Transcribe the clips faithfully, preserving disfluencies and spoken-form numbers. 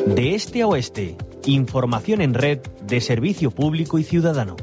De este a oeste, información en red de servicio público y ciudadano.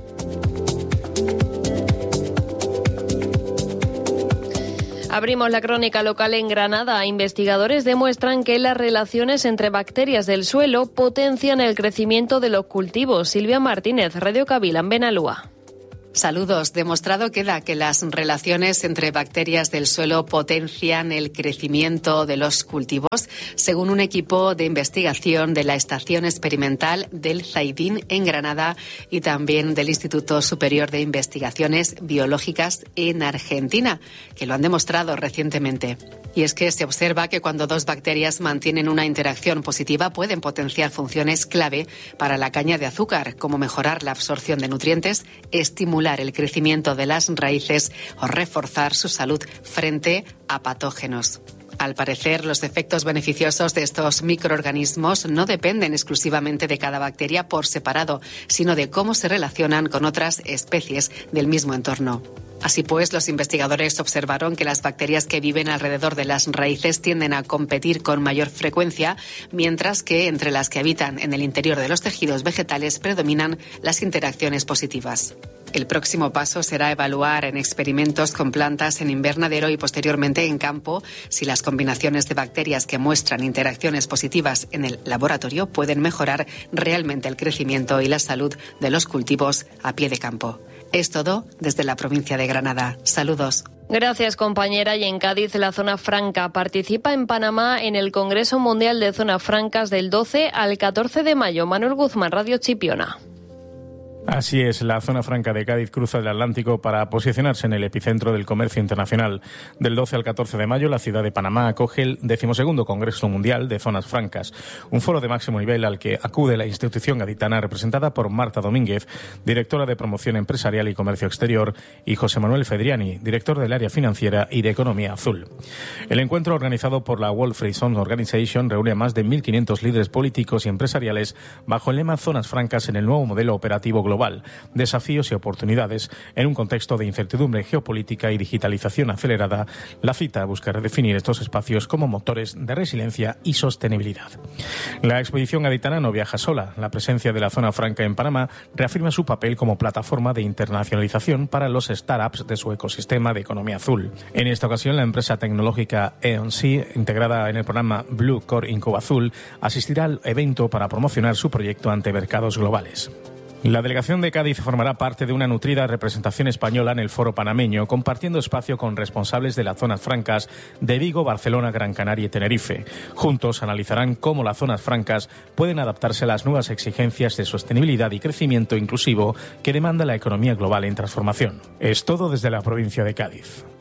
Abrimos la crónica local en Granada. Investigadores demuestran que las relaciones entre bacterias del suelo potencian el crecimiento de los cultivos. Silvia Martínez, Radio Kabila, en Benalúa. Saludos. Demostrado queda que las relaciones entre bacterias del suelo potencian el crecimiento de los cultivos, según un equipo de investigación de la Estación Experimental del Zaidín en Granada y también del Instituto Superior de Investigaciones Biológicas en Argentina, que lo han demostrado recientemente. Y es que se observa que cuando dos bacterias mantienen una interacción positiva pueden potenciar funciones clave para la caña de azúcar, como mejorar la absorción de nutrientes, estimular el crecimiento de las raíces o reforzar su salud frente a patógenos. Al parecer, los efectos beneficiosos de estos microorganismos no dependen exclusivamente de cada bacteria por separado, sino de cómo se relacionan con otras especies del mismo entorno. Así pues, los investigadores observaron que las bacterias que viven alrededor de las raíces tienden a competir con mayor frecuencia, mientras que entre las que habitan en el interior de los tejidos vegetales predominan las interacciones positivas. El próximo paso será evaluar en experimentos con plantas en invernadero y posteriormente en campo si las combinaciones de bacterias que muestran interacciones positivas en el laboratorio pueden mejorar realmente el crecimiento y la salud de los cultivos a pie de campo. Es todo desde la provincia de Granada. Saludos. Gracias, compañera. Y en Cádiz, la Zona Franca participa en Panamá en el Congreso Mundial de Zonas Francas del doce al catorce de mayo. Manuel Guzmán, Radio Chipiona. Así es, la Zona Franca de Cádiz cruza el Atlántico para posicionarse en el epicentro del comercio internacional. Del doce al catorce de mayo, la ciudad de Panamá acoge el decimosegundo Congreso Mundial de Zonas Francas, un foro de máximo nivel al que acude la institución gaditana representada por Marta Domínguez, directora de Promoción Empresarial y Comercio Exterior, y José Manuel Fedriani, director del área financiera y de Economía Azul. El encuentro, organizado por la World Free Zone Organization, reúne a más de mil quinientos líderes políticos y empresariales bajo el lema Zonas Francas en el nuevo modelo operativo global. Desafíos y oportunidades en un contexto de incertidumbre geopolítica y digitalización acelerada. La cita busca redefinir estos espacios como motores de resiliencia y sostenibilidad. La expedición gaditana no viaja sola. La presencia de la Zona Franca en Panamá reafirma su papel como plataforma de internacionalización para los startups de su ecosistema de economía azul. En esta ocasión, la empresa tecnológica E O N C, integrada en el programa Blue Core Incuba Azul, asistirá al evento para promocionar su proyecto ante mercados globales. La delegación de Cádiz formará parte de una nutrida representación española en el foro panameño, compartiendo espacio con responsables de las zonas francas de Vigo, Barcelona, Gran Canaria y Tenerife. Juntos analizarán cómo las zonas francas pueden adaptarse a las nuevas exigencias de sostenibilidad y crecimiento inclusivo que demanda la economía global en transformación. Es todo desde la provincia de Cádiz.